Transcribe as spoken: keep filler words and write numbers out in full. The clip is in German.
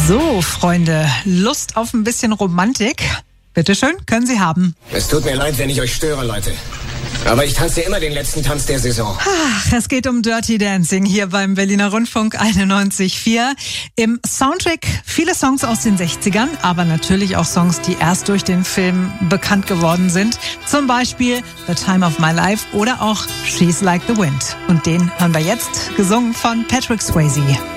So, Freunde, Lust auf ein bisschen Romantik? Bitteschön, können Sie haben. Es tut mir leid, wenn ich euch störe, Leute. Aber ich tanze immer den letzten Tanz der Saison. Ach, es geht um Dirty Dancing hier beim Berliner Rundfunk einundneunzig Komma vier. Im Soundtrack viele Songs aus den sechzigern, aber natürlich auch Songs, die erst durch den Film bekannt geworden sind. Zum Beispiel The Time of My Life oder auch She's Like the Wind. Und den hören wir jetzt, gesungen von Patrick Swayze.